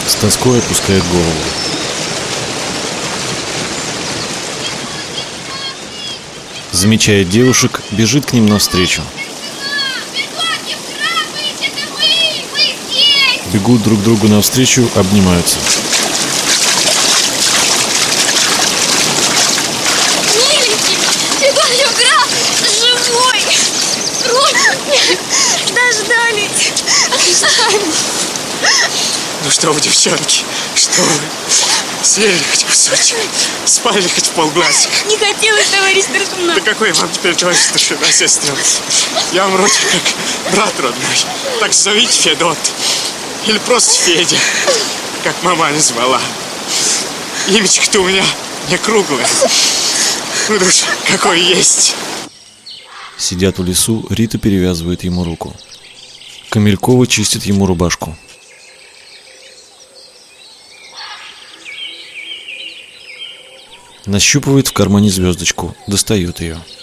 с тоской опускает голову. Замечает девушек, бежит к ним навстречу. Бегут друг другу навстречу, обнимаются. Миленький, Григорий граф, живой! Родины дождались! Ну что вы, девчонки, что вы? Съели хоть кусочек, спали хоть в полглазика. Не хотелось, товарищ старшина. Да какой вам теперь товарищ старшина, сестра? Я вам вроде как брат родной. Так зовите Федот. Или просто Федя, как мама назвала. Имечко-то у меня не круглое. Ну уж какой есть. Сидят в лесу, Рита перевязывает ему руку. Камелькова чистит ему рубашку. Нащупывает в кармане звездочку, достает ее.